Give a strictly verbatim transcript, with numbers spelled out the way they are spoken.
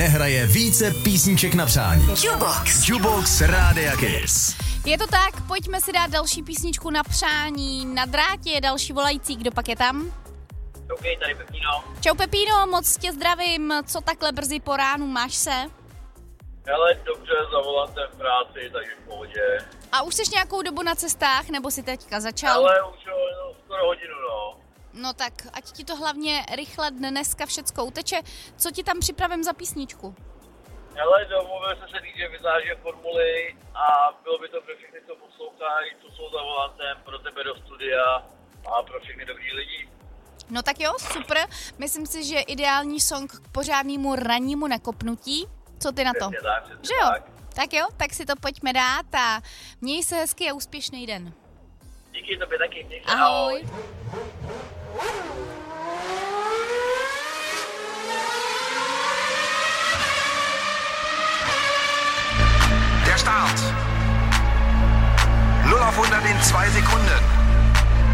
nehraje více písniček na přání. Jukebox. Jukebox Rádia Kiss. Je to tak, pojďme si dát další písničku na přání. Na drátě je další volající, kdo pak je tam? OK, tady Pepino. Čau Pepino, moc tě zdravím. Co takhle brzy po ránu, máš se? Hele, dobře, za volantem v práci, takže v pohodě. A už jsi nějakou dobu na cestách, nebo si teďka začal? Ale už jo, no, skoro hodinu, no. No tak, ať ti to hlavně rychle dneska všecko uteče. Co ti tam připravím za písničku? Hele, domluvil jsem se D J Vizáže Formuly a bylo by to pro všechny, co poslouchají, co jsou za volantem, pro tebe do studia a pro všechny dobrý lidi. No tak jo, super. Myslím si, že ideální song k pořádnému rannímu nakopnutí. Co ty na to? Přesně tak, přesně Že jo? tak. Tak jo, tak si to pojďme dát a měj se hezky a úspěšný den. Díky tobě taky. Měj se, Ahoj. Der Start. null auf hundert in zwei Sekunden.